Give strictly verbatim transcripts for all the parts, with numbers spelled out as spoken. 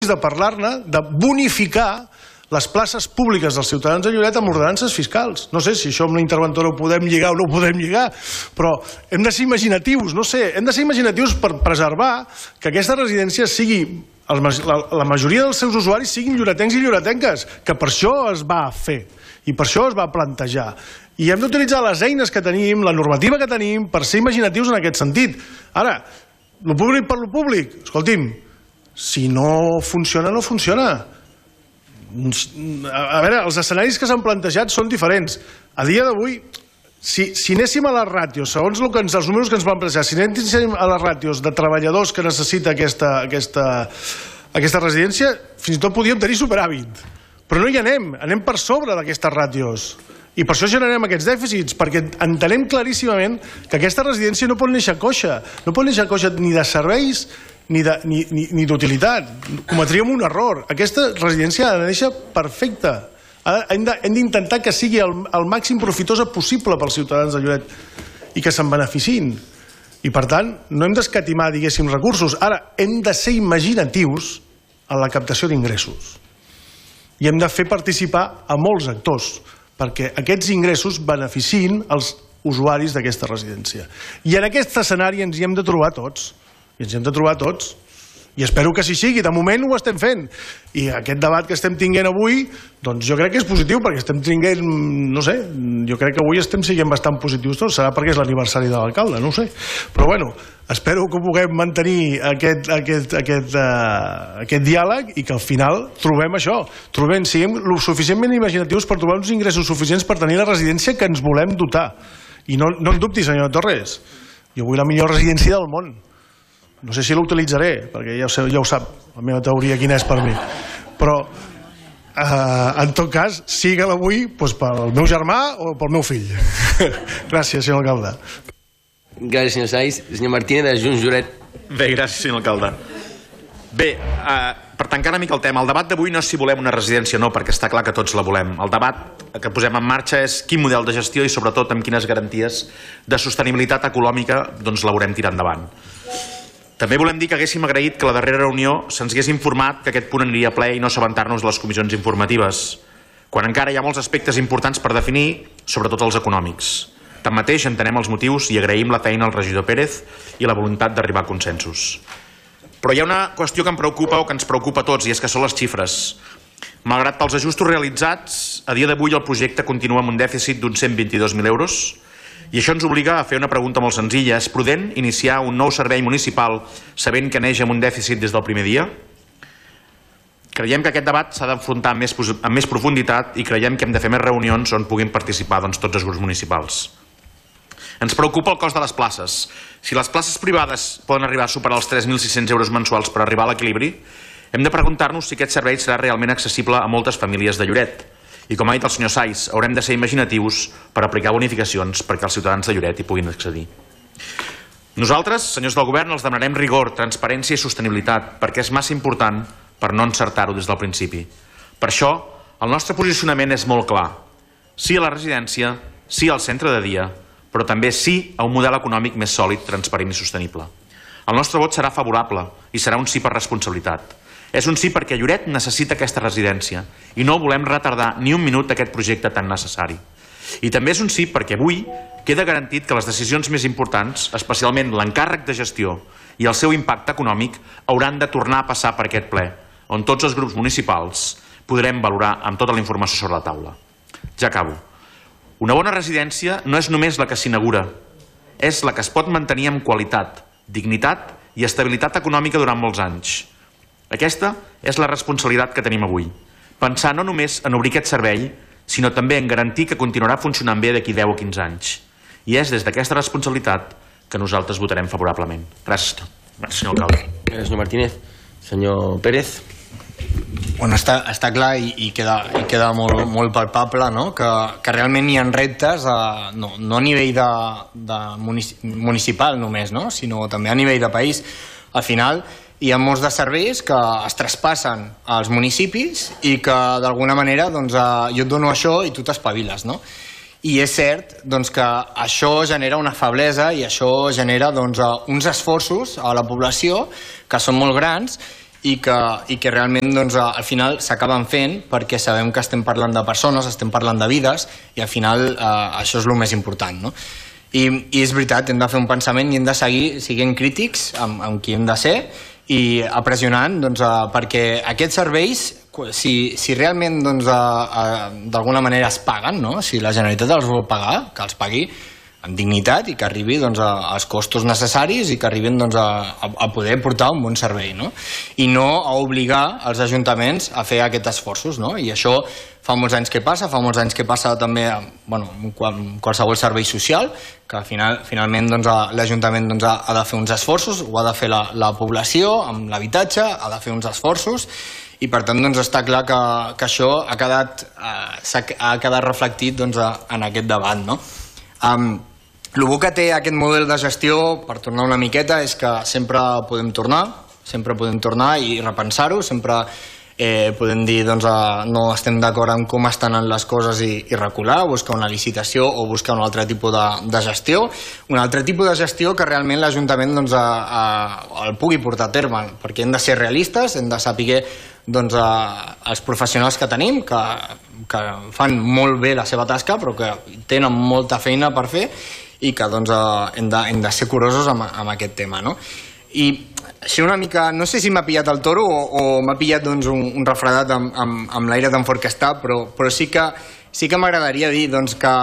de parlar-ne, de bonificar les places públiques dels ciutadans de Lloret amb ordenances fiscals. No sé si això amb la interventora ho podem lligar o no ho podem lligar, però hem de ser imaginatius, no sé, hem de ser imaginatius per preservar que aquesta residència sigui, la majoria dels seus usuaris siguin lloretencs i lloretenques, que per això es va fer i per això es va plantejar. I hem d'utilitzar les eines que tenim, la normativa que tenim, per ser imaginatius en aquest sentit. Ara, lo públic per lo públic, escolti'm, si no funciona, no funciona. A veure, els escenaris que s'han plantejat són diferents. A dia d'avui, si, si anéssim a les ràtios, segons el que ens, els números que ens van plantejar, si anéssim a les ràtios de treballadors que necessita aquesta, aquesta, aquesta residència, fins i tot podíem tenir superàvit. Però no hi anem, anem per sobre d'aquestes ràtios. I per això generem aquests dèficits, perquè entenem claríssimament que aquesta residència no pot néixer coixa, no pot néixer coixa ni de serveis ni d'utilitat. Cometríem un error. Aquesta residència ha de néixer perfecta. Hem d'intentar que sigui el màxim profitosa possible pels ciutadans de Lloret i que se'n beneficiïn. I per tant, no hem d'escatimar, diguéssim, recursos. Ara, hem de ser imaginatius en la captació d'ingressos. I hem de fer participar a molts actors perquè aquests ingressos beneficiïn els usuaris d'aquesta residència. I en aquest escenari ens hi hem de trobar tots. I ens hem de trobar tots. I espero que així sigui. De moment ho estem fent. I aquest debat que estem tinguent avui, doncs jo crec que és positiu, perquè estem tinguent, no sé, jo crec que avui estem siguent bastant positius tots. Serà perquè és l'aniversari de l'alcalde, no ho sé. Però bueno, espero que puguem mantenir aquest, aquest, aquest, uh, aquest diàleg i que al final trobem això. Trobem, siguem lo suficientment imaginatius per trobar uns ingressos suficients per tenir la residència que ens volem dotar. I no, no en dubti, senyor Torres. Jo vull la millor residència del món. No sé si l'utilitzaré, perquè ja ho, sé, ja ho sap, la meva teoria quina és per mi. Però, eh, en tot cas, siga-la avui doncs, pel meu germà o pel meu fill. Gràcies, senyor alcalde. Gràcies, senyor Saiz. Senyor Martínez, de Junts Lloret. Bé, gràcies, senyor alcalde. Bé, eh, per tancar una mica el tema, el debat d'avui no és si volem una residència o no, perquè està clar que tots la volem. El debat que posem en marxa és quin model de gestió i, sobretot, amb quines garanties de sostenibilitat econòmica doncs, la veurem tirar endavant. També volem dir que haguéssim agraït que a la darrera reunió se'ns hagués informat que aquest punt aniria a ple i no assabentar-nos de les comissions informatives, quan encara hi ha molts aspectes importants per definir, sobretot els econòmics. Tanmateix, entenem els motius i agraïm la feina al regidor Pérez i la voluntat d'arribar a consensos. Però hi ha una qüestió que em preocupa o que ens preocupa a tots, i és que són les xifres. Malgrat pels ajustos realitzats, a dia d'avui el projecte continua amb un dèficit d'uns cent vint-i-dos mil euros, i això ens obliga a fer una pregunta molt senzilla. És prudent iniciar un nou servei municipal sabent que neix amb un dèficit des del primer dia? Creiem que aquest debat s'ha d'enfrontar amb, amb més profunditat i creiem que hem de fer més reunions on puguin participar doncs, tots els grups municipals. Ens preocupa el cost de les places. Si les places privades poden arribar a superar els tres mil sis-cents euros mensuals per arribar a l'equilibri, hem de preguntar-nos si aquest servei serà realment accessible a moltes famílies de Lloret. I com ha dit el senyor Saiz, haurem de ser imaginatius per aplicar bonificacions perquè els ciutadans de Lloret hi puguin accedir. Nosaltres, senyors del govern, els demanarem rigor, transparència i sostenibilitat, perquè és massa important per no encertar-ho des del principi. Per això, el nostre posicionament és molt clar. Sí a la residència, sí al centre de dia, però també sí a un model econòmic més sòlid, transparent i sostenible. El nostre vot serà favorable i serà un sí per responsabilitat. És un sí perquè Lloret necessita aquesta residència i no volem retardar ni un minut aquest projecte tan necessari. I també és un sí perquè avui queda garantit que les decisions més importants, especialment l'encàrrec de gestió i el seu impacte econòmic, hauran de tornar a passar per aquest ple, on tots els grups municipals podrem valorar amb tota la informació sobre la taula. Ja acabo. Una bona residència no és només la que s'inaugura, és la que es pot mantenir amb qualitat, dignitat i estabilitat econòmica durant molts anys. Aquesta és la responsabilitat que tenim avui. Pensar no només en obrir aquest servei, sinó també en garantir que continuarà funcionant bé d'aquí deu o quinze anys. I és des d'aquesta responsabilitat que nosaltres votarem favorablement. Gràcies, senyor alcalde. Gràcies, senyor Martínez. Senyor Pérez. Bueno, està, està clar i, i queda, i queda molt, molt palpable, no? que, que realment hi ha reptes, a, no, no a nivell de, de municipal només, no? Sinó també a nivell de país. Al final, hi ha molts de serveis que es traspassen als municipis i que d'alguna manera doncs, eh, jo et dono això i tu t'espaviles, no? I és cert doncs, que això genera una feblesa i això genera doncs, uns esforços a la població que són molt grans i que, i que realment doncs, al final s'acaben fent perquè sabem que estem parlant de persones, estem parlant de vides i al final eh, això és el més important, no? I, i és veritat, hem de fer un pensament i hem de seguir siguent crítics amb, amb qui hem de ser i pressionant doncs, uh, perquè aquests serveis, si, si realment doncs, uh, uh, d'alguna manera es paguen, no? Si la Generalitat els vol pagar, que els pagui amb dignitat i que arribi doncs, a, als costos necessaris i que arribin doncs, a, a poder portar un bon servei, no? I no a obligar els ajuntaments a fer aquests esforços, no? I això fa molts anys que passa, fa molts anys que passa també bueno, en qualsevol servei social, que final, finalment doncs, l'Ajuntament doncs, ha, ha de fer uns esforços, ho ha de fer la, la població amb l'habitatge, ha de fer uns esforços i per tant doncs, està clar que, que això ha quedat, eh, ha quedat reflectit doncs, en aquest debat, no? Um, El bo que té aquest model de gestió, per tornar una miqueta, és que sempre podem tornar, sempre podem tornar i repensar-ho, sempre eh, podem dir doncs, eh, no estem d'acord amb com estan les coses i, i recular, buscar una licitació o buscar un altre tipus de, de gestió, un altre tipus de gestió que realment l'Ajuntament doncs, a, a, el pugui portar a terme, perquè hem de ser realistes, hem de saber doncs, a, els professionals que tenim, que, que fan molt bé la seva tasca, però que tenen molta feina per fer, i que doncs, hem, de, hem de ser curosos amb, amb aquest tema, no? I així una mica, no sé si m'ha pillat el toro o, o m'ha pillat doncs, un, un refredat amb, amb, amb l'aire tan fort que està, però, però sí que, sí que m'agradaria dir doncs, que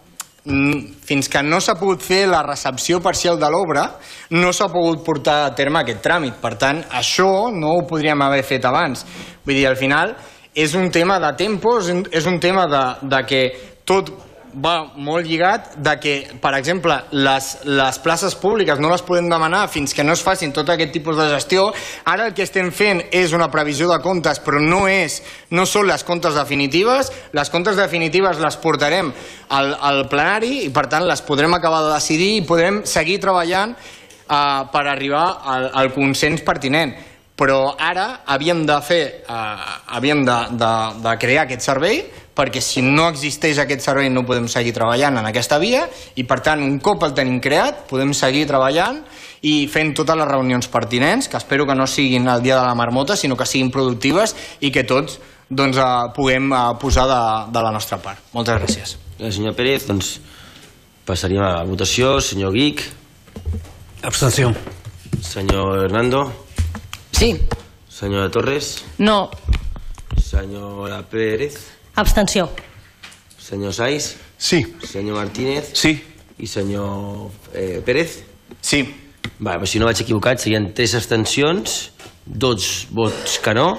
fins que no s'ha pogut fer la recepció parcial de l'obra, no s'ha pogut portar a terme aquest tràmit. Per tant, això no ho podríem haver fet abans. Vull dir, al final, és un tema de tempos, és un tema de, de que tot va molt lligat de que, per exemple, les, les places públiques no les podem demanar fins que no es facin tot aquest tipus de gestió. Ara el que estem fent és una previsió de comptes, però no, és, no són les comptes definitives. Les comptes definitives les portarem al, al plenari i, per tant, les podrem acabar de decidir i podrem seguir treballant eh, per arribar al, al consens pertinent. Però ara havíem de fer, eh, havíem de, de, de crear aquest servei, perquè si no existeix aquest servei no podem seguir treballant en aquesta via i per tant un cop el tenim creat podem seguir treballant i fent totes les reunions pertinents, que espero que no siguin el dia de la marmota sinó que siguin productives i que tots doncs, eh, puguem eh, posar de, de la nostra part. Moltes gràcies. Gràcies, senyor Pérez. Doncs passaríem a la votació. Senyor Guic. Abstenció. Senyor Hernando. Sí. Senyora Torres. No. Senyora Pérez. Abstenció. Senyor Saiz. Sí. Senyor Martínez. Sí. I senyor eh, Pérez. Sí. Va, però si no vaig equivocat, serien tres abstencions, dos vots que no.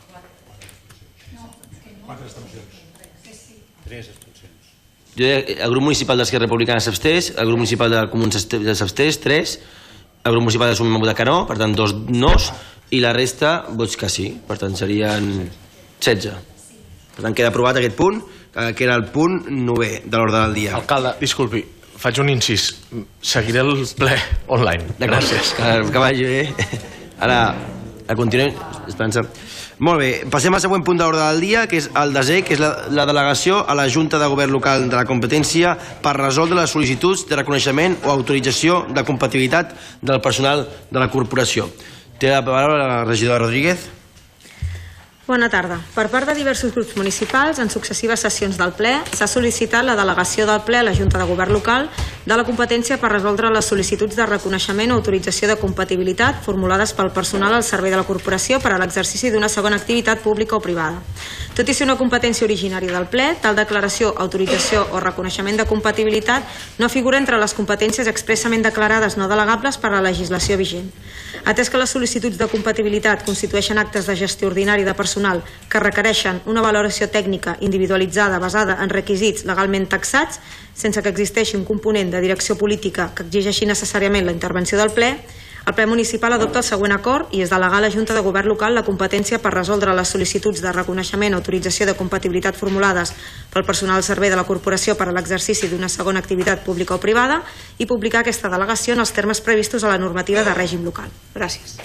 Quatre abstencions. Tres abstencions. Jo, el grup municipal d'Esquerra Republicana s'abstès, el grup municipal de Comuns s'abstès, tres, el grup municipal de Sumem va votar que no, per tant, dos nos, i la resta, vots que sí, per tant, serien setze. Per tant, queda aprovat aquest punt, que era el punt novè de l'ordre del dia. Alcalde, disculpi, faig un incís. Seguiré el ple online. Gràcies. Que, que vagi bé. Ara, a continuem. Esperança. Molt bé, passem al següent punt de l'ordre del dia, que és el desè, que és la, la delegació a la Junta de Govern Local de la Competència per resoldre les sol·licituds de reconeixement o autorització de compatibilitat del personal de la corporació. Té la paraula la regidora Rodríguez. Bona tarda. Per part de diversos grups municipals, en successives sessions del ple, s'ha sol·licitat la delegació del ple a la Junta de Govern Local de la competència per resoldre les sol·licituds de reconeixement o autorització de compatibilitat formulades pel personal al servei de la corporació per a l'exercici d'una segona activitat pública o privada. Tot i ser una competència originària del ple, tal declaració, autorització o reconeixement de compatibilitat no figura entre les competències expressament declarades no delegables per a la legislació vigent. Atès que les sol·licituds de compatibilitat constitueixen actes de gestió ordinari de personal que requereixen una valoració tècnica individualitzada basada en requisits legalment taxats, sense que existeixi un component de direcció política que exigeixi necessàriament la intervenció del ple, el ple municipal adopta el següent acord i és delegar a la Junta de Govern Local la competència per resoldre les sol·licituds de reconeixement o autorització de compatibilitat formulades pel personal al servei de la corporació per a l'exercici d'una segona activitat pública o privada i publicar aquesta delegació en els termes previstos a la normativa de règim local. Gràcies.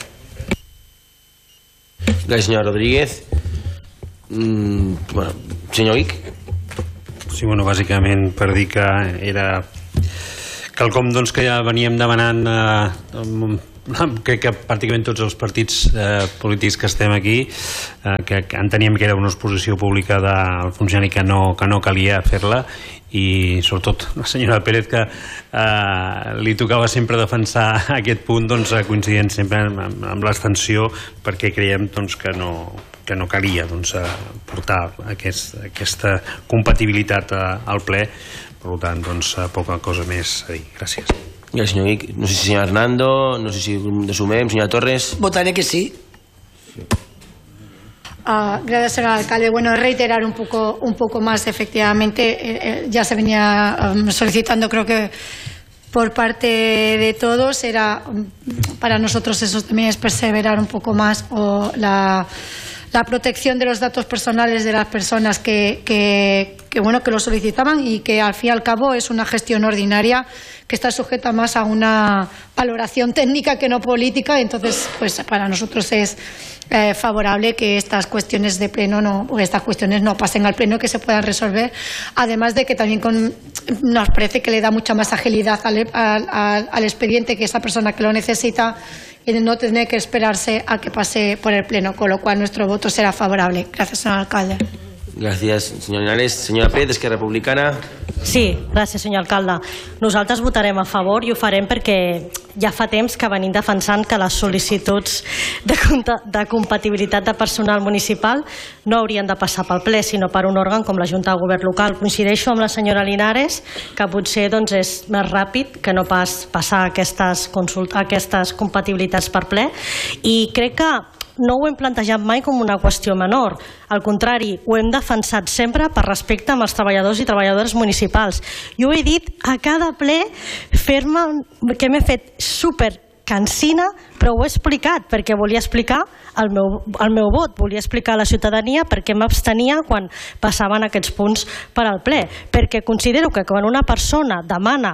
Gràcies, senyora Rodríguez. Mm, bueno, senyor Vic. Sí, bueno, bàsicament per dir que era quelcom doncs, que ja veníem demanant eh, crec que pràcticament tots els partits eh, polítics que estem aquí eh, que, que enteníem que era una exposició pública del funcionari que no, que no calia fer-la, i sobretot la senyora Pérez, que eh, li tocava sempre defensar aquest punt, doncs coincidint sempre amb, amb l'abstenció, perquè creiem doncs, que no que no calia doncs, portar aquest, aquesta compatibilitat al ple. Per tant, doncs, poca cosa més a dir. Gràcies. Gràcies, senyor Guic. No sé si senyor Hernando, no sé si de sumem, senyora Torres. Votaré que sí. Uh, gracias, señor alcalde. Bueno, reiterar un poco, un poco más, efectivamente, eh, eh, ya se venía um, solicitando, creo que por parte de todos, era um, para nosotros eso también es perseverar un poco más o la, la protección de los datos personales de las personas que, que, que, bueno, que lo solicitaban, y que al fin y al cabo es una gestión ordinaria que está sujeta más a una valoración técnica que no política. Entonces, pues para nosotros es eh, favorable que estas cuestiones de pleno no, o estas cuestiones no pasen al pleno, que se puedan resolver. Además de que también con, nos parece que le da mucha más agilidad al, al, al expediente, que esa persona que lo necesita y no tener que esperarse a que pase por el pleno, con lo cual nuestro voto será favorable. Gracias, señor alcalde. Gràcies, senyor Linares. Senyora Pérez, Esquerra Republicana. Sí, gràcies, senyor alcalde. Nosaltres votarem a favor, i ho farem perquè ja fa temps que venim defensant que les sol·licituds de, de compatibilitat de personal municipal no haurien de passar pel ple, sinó per un òrgan com la Junta de Govern Local. Coincideixo amb la senyora Linares que potser doncs, és més ràpid que no pas passar aquestes, consult aquestes compatibilitats per ple, i crec que no ho hem plantejat mai com una qüestió menor. Al contrari, ho hem defensat sempre per respecte amb els treballadors i treballadores municipals. Jo he dit a cada ple fer-me que m'he fet super cansina, però ho he explicat perquè volia explicar el meu, el meu vot, volia explicar a la ciutadania per què m'abstenia quan passaven aquests punts per al ple, perquè considero que quan una persona demana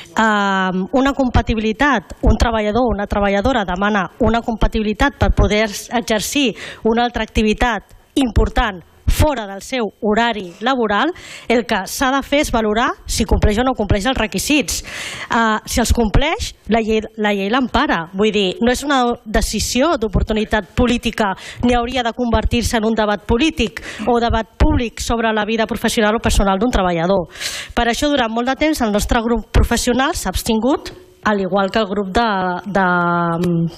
Uh, una compatibilitat, un treballador o una treballadora demana una compatibilitat per poder exercir una altra activitat important fora del seu horari laboral, el que s'ha de fer és valorar si compleix o no compleix els requisits. Uh, si els compleix, la llei, la llei l'empara. Vull dir, no és una decisió d'oportunitat política, ni hauria de convertir-se en un debat polític o debat públic sobre la vida professional o personal d'un treballador. Per això, durant molt de temps, el nostre grup professional s'ha abstingut, al igual que el grup de... de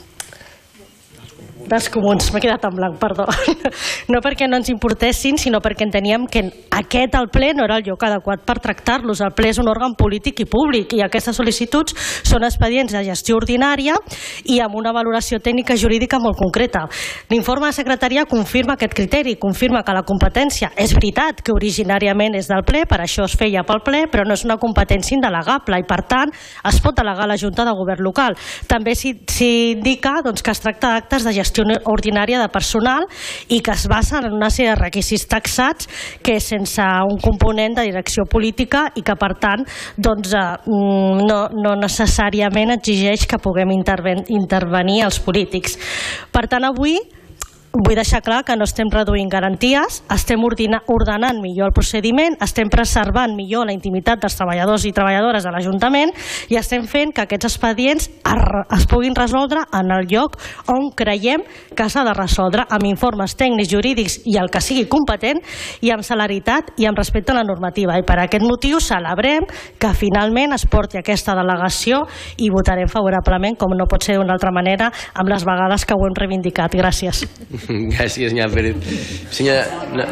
dels comuns, m'he quedat en blanc, perdó. No perquè no ens importessin, sinó perquè enteníem que aquest, el ple, no era el lloc adequat per tractar-los. El ple és un òrgan polític i públic, i aquestes sol·licituds són expedients de gestió ordinària i amb una valoració tècnica jurídica molt concreta. L'informe de secretaria confirma aquest criteri, confirma que la competència és veritat que originàriament és del ple, per això es feia pel ple, però no és una competència indelegable i, per tant, es pot delegar a la Junta de Govern Local. També s'indica doncs, que es tracta d'actes de gestió ordinària de personal i que es basen en una sèrie de requisits taxats que és sense un component de direcció política i que, per tant, doncs, no, no necessàriament exigeix que puguem intervenir els polítics. Per tant, avui vull deixar clar que no estem reduint garanties, estem ordenant millor el procediment, estem preservant millor la intimitat dels treballadors i treballadores de l'Ajuntament i estem fent que aquests expedients es puguin resoldre en el lloc on creiem que s'ha de resoldre, amb informes tècnics, jurídics i el que sigui competent, i amb celeritat i amb respecte a la normativa. I per aquest motiu celebrem que finalment es porti aquesta delegació i votarem favorablement, com no pot ser d'una altra manera, amb les vegades que ho hem reivindicat. Gràcies. Gràcies, senyora Pérez. Senyora... No.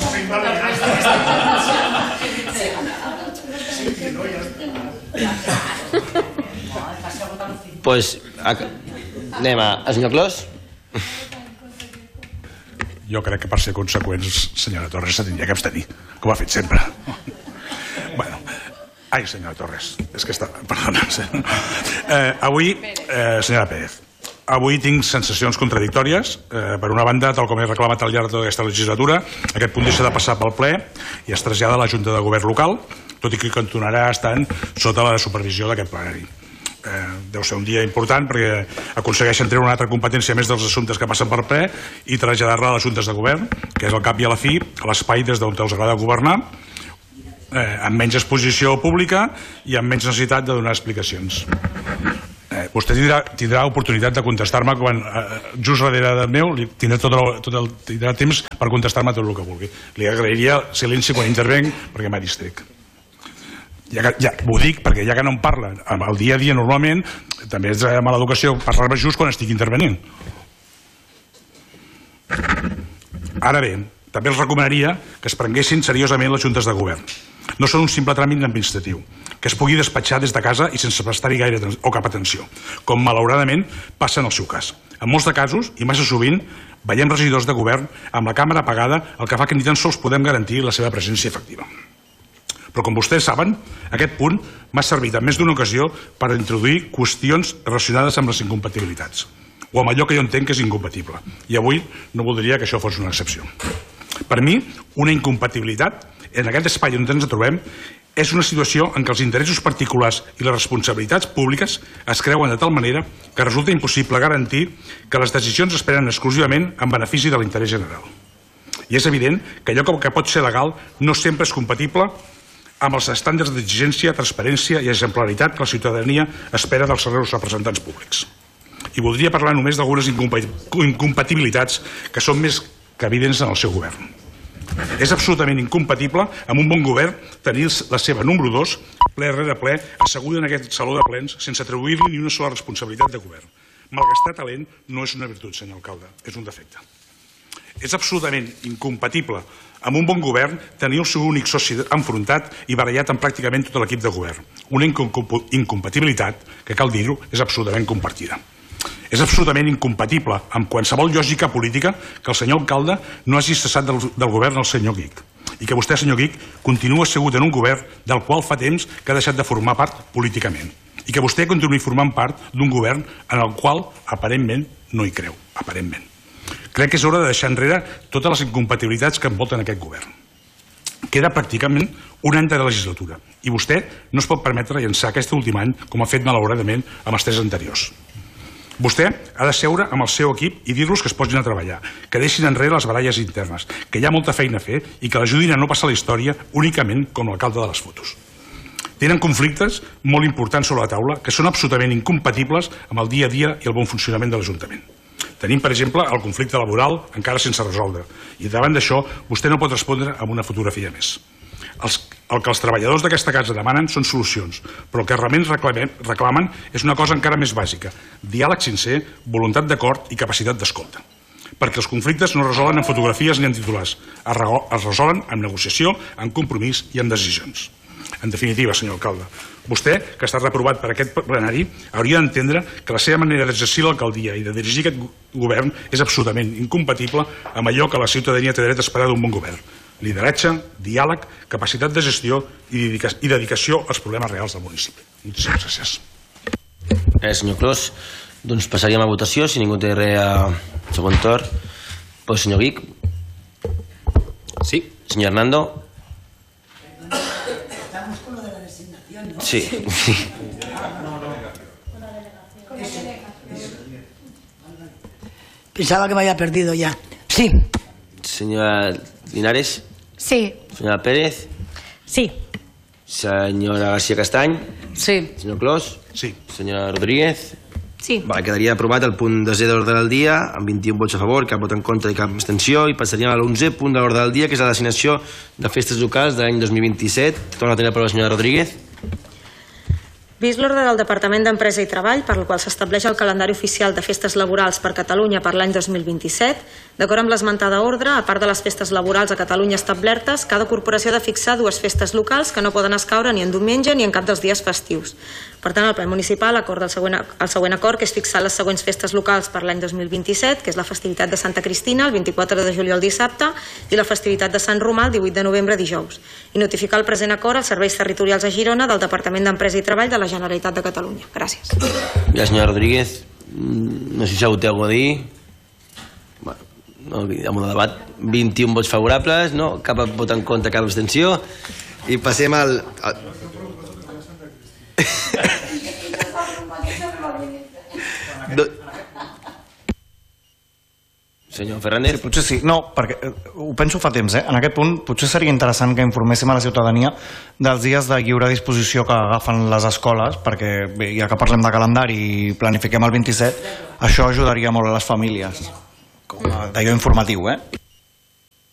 Pues, anem al senyor Clos. Jo crec que per ser conseqüents, senyora Torres, se tindria que abstenir, com ha fet sempre. Bueno, ai, senyora Torres, és que està... Perdona. Eh, avui, eh, senyora Pérez, avui tinc sensacions contradictòries. Eh, per una banda, tal com he reclamat al llarg d'aquesta legislatura, aquest punt deixa de passar pel ple i es trasllada a la Junta de Govern Local, tot i que continuarà estant sota la supervisió d'aquest plenari. Eh, deu ser un dia important perquè aconsegueixen treure una altra competència més dels assumptes que passen per ple i traslladar-la a les juntes de govern, que és al cap i a la fi l'espai des d'on els agrada governar, eh, amb menys exposició pública i amb menys necessitat de donar explicacions. Eh, vostè tindrà, tindrà oportunitat de contestar-me quan, eh, just darrere del meu, li tindrà, tot el, tot el, tindrà temps per contestar-me tot el que vulgui. Li agrairia silenci quan intervenc perquè m'ha distret. Ja, ja, ho dic perquè ja que no em parla el dia a dia normalment, també és de mala educació parlar-me just quan estic intervenint. Ara bé, també els recomanaria que es prenguessin seriosament les juntes de govern. No són un simple tràmit administratiu, que es pugui despatxar des de casa i sense prestar-hi gaire o cap atenció, com malauradament passa en el seu cas. En molts de casos, i massa sovint, veiem regidors de govern amb la càmera apagada, el que fa que ni tan sols podem garantir la seva presència efectiva. Però com vostès saben, aquest punt m'ha servit en més d'una ocasió per introduir qüestions relacionades amb les incompatibilitats, o amb allò que jo entenc que és incompatible. I avui no voldria que això fos una excepció. Per mi, una incompatibilitat, en aquest espai on ens trobem, és una situació en què els interessos particulars i les responsabilitats públiques es creuen de tal manera que resulta impossible garantir que les decisions es prenen exclusivament en benefici de l'interès general. I és evident que allò que pot ser legal no sempre és compatible amb els estàndards d'exigència, transparència i exemplaritat que la ciutadania espera dels seus representants públics. I voldria parlar només d'algunes incompatibilitats que són més que evidents en el seu govern. És absolutament incompatible amb un bon govern tenir la seva número dos, ple rere ple, asseguda en aquest saló de plens sense atribuir-li ni una sola responsabilitat de govern. Malgastar talent no és una virtut, senyor alcalde, és un defecte. És absolutament incompatible amb un bon govern tenir el seu únic soci enfrontat i barallat amb pràcticament tot l'equip de govern. Una incompatibilitat, que cal dir-ho, és absolutament compartida. És absolutament incompatible amb qualsevol lògica política que el senyor alcalde no hagi cessat del, del govern el senyor Guich i que vostè, senyor Guich, continua assegut en un govern del qual fa temps que ha deixat de formar part políticament i que vostè continuï formant part d'un govern en el qual aparentment no hi creu, aparentment. Crec que és hora de deixar enrere totes les incompatibilitats que envolten aquest govern. Queda pràcticament un any de legislatura i vostè no es pot permetre llançar aquest últim any com ha fet malauradament amb els tres anteriors. Vostè ha de seure amb el seu equip i dir-los que es posin a treballar, que deixin enrere les baralles internes, que hi ha molta feina a fer i que l'ajudin a no passar la història únicament com l'alcalde de les fotos. Tenen conflictes molt importants sobre la taula que són absolutament incompatibles amb el dia a dia i el bon funcionament de l'Ajuntament. Tenim, per exemple, el conflicte laboral encara sense resoldre i davant d'això vostè no pot respondre amb una fotografia més. Els, el que els treballadors d'aquesta casa demanen són solucions, però el que realment reclamen, reclamen és una cosa encara més bàsica: diàleg sincer, voluntat d'acord i capacitat d'escolta. Perquè els conflictes no es resolen en fotografies ni en titulars, es resolen en negociació, en compromís i en decisions. En definitiva, senyor alcalde, vostè, que ha estat reprovat per aquest plenari, hauria d'entendre que la seva manera d'exercir l'alcaldia i de dirigir aquest govern és absolutament incompatible amb allò que la ciutadania té dret a esperar d'un bon govern: lideratge, diàleg, capacitat de gestió i dedicació als problemes reals del municipi. Moltíssimes gràcies. Eh, senyor Clos, doncs passaríem a votació, si ningú té res a segon torn. Pues senyor Guich. Sí. Senyor Hernando. Estamos con lo de la designación, ¿no? Sí. sí. Pensaba que me había perdido ya. Sí. Señora Linares. Sí. Senyora Pérez. Sí. Senyora García Castany. Sí. Senyor Clos. Sí. Senyora Rodríguez. Sí. Va, quedaria aprovat el punt desè de l'ordre del dia, amb vint-i-un vots a favor, cap vot en contra i cap abstenció, i passaríem a l'onzè punt de l'ordre del dia, que és la designació de festes locals de l'any dos mil vint-i-set. Torna a tenir la paraula la senyora Rodríguez. Vist l'ordre del Departament d'Empresa i Treball, per el qual s'estableix el calendari oficial de festes laborals per Catalunya per l'any dos mil vint-i-set, d'acord amb l'esmentada ordre, a part de les festes laborals a Catalunya establertes, cada corporació ha de fixar dues festes locals que no poden escaure ni en diumenge ni en cap dels dies festius. Per tant, el ple municipal acorda el següent, el següent acord, que és fixar les següents festes locals per l'any dos mil vint-i-set, que és la festivitat de Santa Cristina, el vint-i-quatre de juliol dissabte, i la festivitat de Sant Romà, el divuit de novembre dijous. I notificar el present acord als serveis territorials a Girona del Departament d'Empresa i Treball de la Generalitat de Catalunya. Gràcies. Ja, senyora Rodríguez, no sé si algú té alguna cosa a dir. Bueno, no, amb el debat, vint-i-un vots favorables, no? Cap vot en contra, cap abstenció. I passem al... al... Do... Senyor Fernández. Sí, potser sí. No, perquè eh, ho penso fa temps, eh? En aquest punt potser seria interessant que informéssim a la ciutadania dels dies de lliure disposició que agafen les escoles, perquè bé, ja que parlem de calendari i planifiquem el vint-i-set, això ajudaria molt a les famílies. Com a d'allò informatiu, eh?